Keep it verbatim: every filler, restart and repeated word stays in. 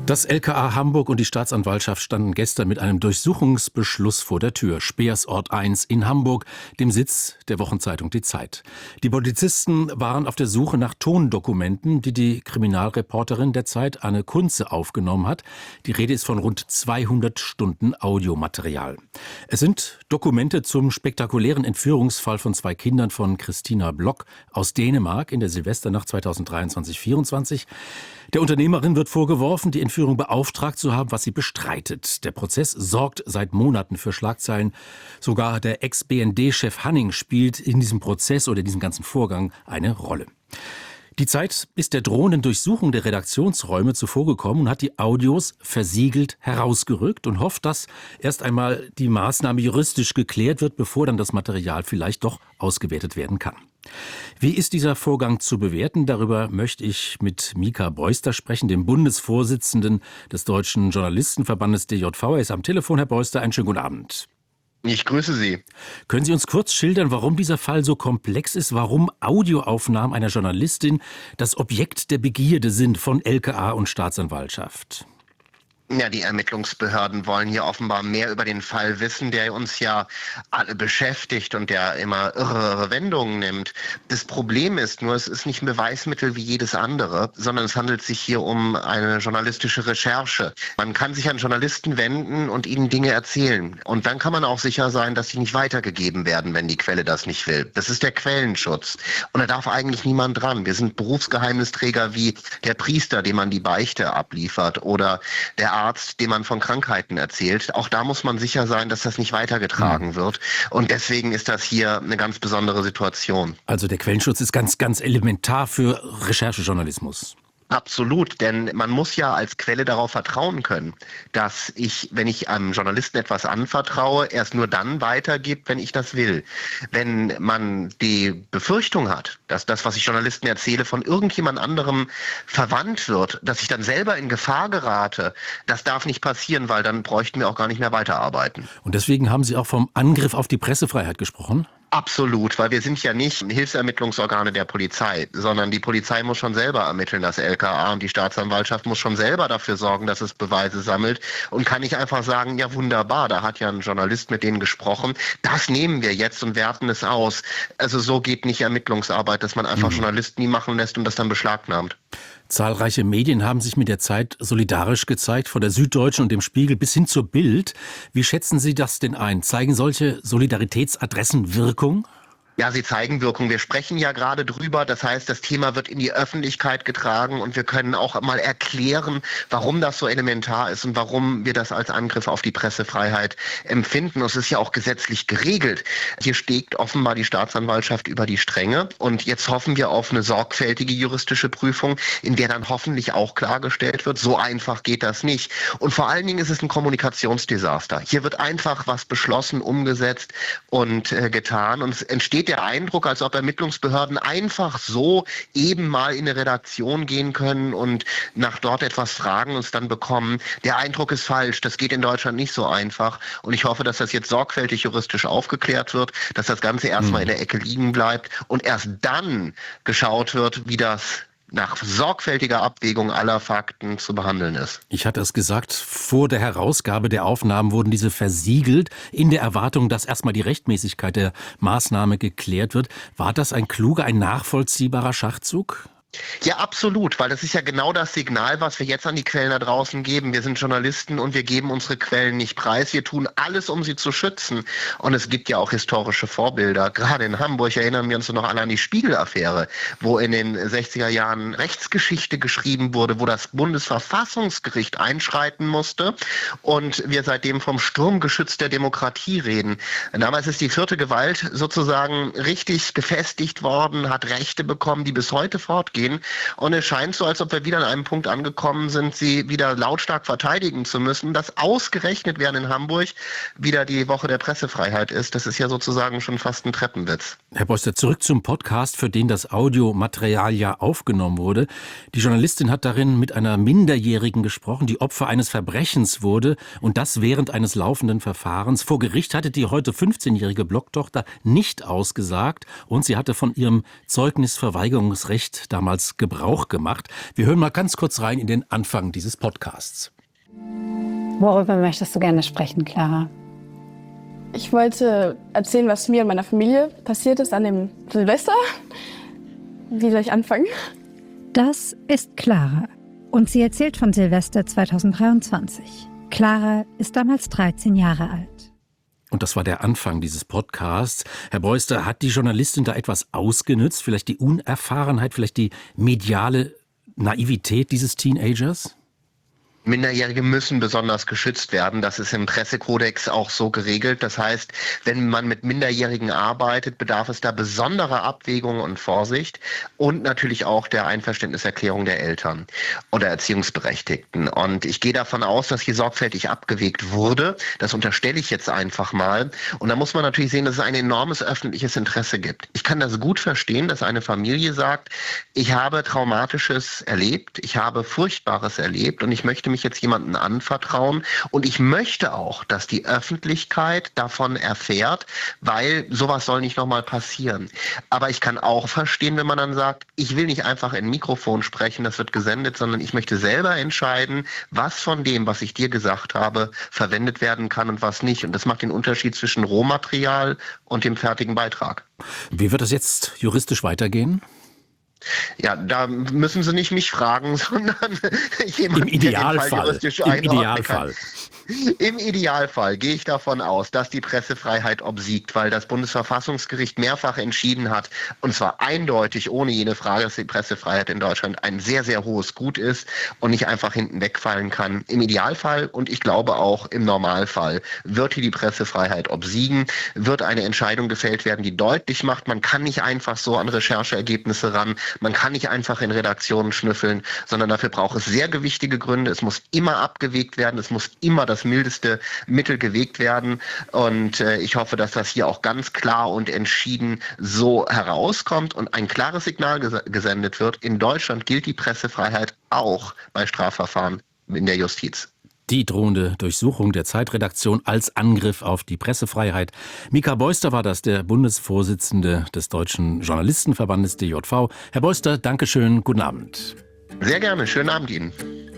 Das L K A Hamburg und die Staatsanwaltschaft standen gestern mit einem Durchsuchungsbeschluss vor der Tür. Speersort eins in Hamburg, dem Sitz der Wochenzeitung Die Zeit. Die Polizisten waren auf der Suche nach Tondokumenten, die die Kriminalreporterin der Zeit, Anne Kunze, aufgenommen hat. Die Rede ist von rund zweihundert Stunden Audiomaterial. Es sind Dokumente zum spektakulären Entführungsfall von zwei Kindern von Christina Block aus Dänemark in der Silvesternacht zweitausenddreiundzwanzig vierundzwanzig. Der Unternehmerin wird vorgeworfen, die Entführung beauftragt zu haben, was sie bestreitet. Der Prozess sorgt seit Monaten für Schlagzeilen. Sogar der Ex-B N D-Chef Hanning spielt in diesem Prozess oder in diesem ganzen Vorgang eine Rolle. Die Zeit ist der drohenden Durchsuchung der Redaktionsräume zuvorgekommen und hat die Audios versiegelt herausgerückt und hofft, dass erst einmal die Maßnahme juristisch geklärt wird, bevor dann das Material vielleicht doch ausgewertet werden kann. Wie ist dieser Vorgang zu bewerten? Darüber möchte ich mit Mika Beuster sprechen, dem Bundesvorsitzenden des Deutschen Journalistenverbandes D J V. Er ist am Telefon. Herr Beuster, einen schönen guten Abend. Ich grüße Sie. Können Sie uns kurz schildern, warum dieser Fall so komplex ist, warum Audioaufnahmen einer Journalistin das Objekt der Begierde sind von L K A und Staatsanwaltschaft? Ja, die Ermittlungsbehörden wollen hier offenbar mehr über den Fall wissen, der uns ja alle beschäftigt und der immer irre Wendungen nimmt. Das Problem ist nur, es ist nicht ein Beweismittel wie jedes andere, sondern es handelt sich hier um eine journalistische Recherche. Man kann sich an Journalisten wenden und ihnen Dinge erzählen. Und dann kann man auch sicher sein, dass sie nicht weitergegeben werden, wenn die Quelle das nicht will. Das ist der Quellenschutz. Und da darf eigentlich niemand dran. Wir sind Berufsgeheimnisträger wie der Priester, dem man die Beichte abliefert, oder der Arzt, dem man von Krankheiten erzählt. Auch da muss man sicher sein, dass das nicht weitergetragen mhm. wird. Und deswegen ist das hier eine ganz besondere Situation. Also der Quellenschutz ist ganz, ganz elementar für Recherchejournalismus. Absolut, denn man muss ja als Quelle darauf vertrauen können, dass ich, wenn ich einem Journalisten etwas anvertraue, er es nur dann weitergibt, wenn ich das will. Wenn man die Befürchtung hat, dass das, was ich Journalisten erzähle, von irgendjemand anderem verwandt wird, dass ich dann selber in Gefahr gerate, das darf nicht passieren, weil dann bräuchten wir auch gar nicht mehr weiterarbeiten. Und deswegen haben Sie auch vom Angriff auf die Pressefreiheit gesprochen? Absolut, weil wir sind ja nicht Hilfsermittlungsorgane der Polizei, sondern die Polizei muss schon selber ermitteln, das L K A, und die Staatsanwaltschaft muss schon selber dafür sorgen, dass es Beweise sammelt, und kann nicht einfach sagen, ja wunderbar, da hat ja ein Journalist mit denen gesprochen, das nehmen wir jetzt und werten es aus. Also so geht nicht Ermittlungsarbeit, dass man einfach mhm. Journalisten die machen lässt und das dann beschlagnahmt. Zahlreiche Medien haben sich mit der Zeit solidarisch gezeigt, von der Süddeutschen und dem Spiegel bis hin zur Bild. Wie schätzen Sie das denn ein? Zeigen solche Solidaritätsadressen Wirkung? Ja, sie zeigen Wirkung. Wir sprechen ja gerade drüber. Das heißt, das Thema wird in die Öffentlichkeit getragen und wir können auch mal erklären, warum das so elementar ist und warum wir das als Angriff auf die Pressefreiheit empfinden. Und es ist ja auch gesetzlich geregelt. Hier steht offenbar die Staatsanwaltschaft über die Stränge. Und jetzt hoffen wir auf eine sorgfältige juristische Prüfung, in der dann hoffentlich auch klargestellt wird, so einfach geht das nicht. Und vor allen Dingen ist es ein Kommunikationsdesaster. Hier wird einfach was beschlossen, umgesetzt und äh, getan. Und es entsteht der Eindruck, als ob Ermittlungsbehörden einfach so eben mal in eine Redaktion gehen können und nach dort etwas fragen und es dann bekommen. Der Eindruck ist falsch. Das geht in Deutschland nicht so einfach. Und ich hoffe, dass das jetzt sorgfältig juristisch aufgeklärt wird, dass das Ganze erstmal in der Ecke liegen bleibt und erst dann geschaut wird, wie das nach sorgfältiger Abwägung aller Fakten zu behandeln ist. Ich hatte es gesagt, vor der Herausgabe der Aufnahmen wurden diese versiegelt, in der Erwartung, dass erstmal die Rechtmäßigkeit der Maßnahme geklärt wird. War das ein kluger, ein nachvollziehbarer Schachzug? Ja, absolut, weil das ist ja genau das Signal, was wir jetzt an die Quellen da draußen geben. Wir sind Journalisten und wir geben unsere Quellen nicht preis. Wir tun alles, um sie zu schützen. Und es gibt ja auch historische Vorbilder. Gerade in Hamburg erinnern wir uns noch alle an die Spiegel-Affäre, wo in den sechziger Jahren Rechtsgeschichte geschrieben wurde, wo das Bundesverfassungsgericht einschreiten musste und wir seitdem vom Sturmgeschütz der Demokratie reden. Damals ist die vierte Gewalt sozusagen richtig gefestigt worden, hat Rechte bekommen, die bis heute fortgehen. Und es scheint so, als ob wir wieder an einem Punkt angekommen sind, sie wieder lautstark verteidigen zu müssen, dass ausgerechnet während in Hamburg wieder die Woche der Pressefreiheit ist. Das ist ja sozusagen schon fast ein Treppenwitz. Herr Beuster, zurück zum Podcast, für den das Audiomaterial ja aufgenommen wurde. Die Journalistin hat darin mit einer Minderjährigen gesprochen, die Opfer eines Verbrechens wurde, und das während eines laufenden Verfahrens. Vor Gericht hatte die heute fünfzehnjährige Blocktochter nicht ausgesagt und sie hatte von ihrem Zeugnisverweigerungsrecht damals damals Gebrauch gemacht. Wir hören mal ganz kurz rein in den Anfang dieses Podcasts. Worüber möchtest du gerne sprechen, Clara? Ich wollte erzählen, was mir und meiner Familie passiert ist an dem Silvester. Wie soll ich anfangen? Das ist Clara und sie erzählt von Silvester zweitausenddreiundzwanzig. Clara ist damals dreizehn Jahre alt. Und das war der Anfang dieses Podcasts. Herr Beuster, hat die Journalistin da etwas ausgenützt? Vielleicht die Unerfahrenheit, vielleicht die mediale Naivität dieses Teenagers? Minderjährige müssen besonders geschützt werden. Das ist im Pressekodex auch so geregelt. Das heißt, wenn man mit Minderjährigen arbeitet, bedarf es da besonderer Abwägung und Vorsicht und natürlich auch der Einverständniserklärung der Eltern oder Erziehungsberechtigten. Und ich gehe davon aus, dass hier sorgfältig abgewägt wurde. Das unterstelle ich jetzt einfach mal. Und da muss man natürlich sehen, dass es ein enormes öffentliches Interesse gibt. Ich kann das gut verstehen, dass eine Familie sagt, ich habe Traumatisches erlebt, ich habe Furchtbares erlebt und ich möchte mich jetzt jemandem anvertrauen und ich möchte auch, dass die Öffentlichkeit davon erfährt, weil sowas soll nicht nochmal passieren. Aber ich kann auch verstehen, wenn man dann sagt, ich will nicht einfach in ein Mikrofon sprechen, das wird gesendet, sondern ich möchte selber entscheiden, was von dem, was ich dir gesagt habe, verwendet werden kann und was nicht. Und das macht den Unterschied zwischen Rohmaterial und dem fertigen Beitrag. Wie wird das jetzt juristisch weitergehen? Ja, da müssen Sie nicht mich fragen, sondern jemand, Im Idealfall. der den Fall juristisch Im einordnen Idealfall. kann. Im Idealfall gehe ich davon aus, dass die Pressefreiheit obsiegt, weil das Bundesverfassungsgericht mehrfach entschieden hat, und zwar eindeutig, ohne jede Frage, dass die Pressefreiheit in Deutschland ein sehr, sehr hohes Gut ist und nicht einfach hinten wegfallen kann. Im Idealfall und ich glaube auch im Normalfall wird hier die Pressefreiheit obsiegen, wird eine Entscheidung gefällt werden, die deutlich macht, man kann nicht einfach so an Rechercheergebnisse ran, man kann nicht einfach in Redaktionen schnüffeln, sondern dafür braucht es sehr gewichtige Gründe, es muss immer abgewägt werden, es muss immer das mildeste Mittel gewägt werden und äh, ich hoffe, dass das hier auch ganz klar und entschieden so herauskommt und ein klares Signal ges- gesendet wird. In Deutschland gilt die Pressefreiheit auch bei Strafverfahren in der Justiz. Die drohende Durchsuchung der Zeitredaktion als Angriff auf die Pressefreiheit. Mika Beuster war das, der Bundesvorsitzende des Deutschen Journalistenverbandes D J V. Herr Beuster, Dankeschön, guten Abend. Sehr gerne, schönen Abend Ihnen.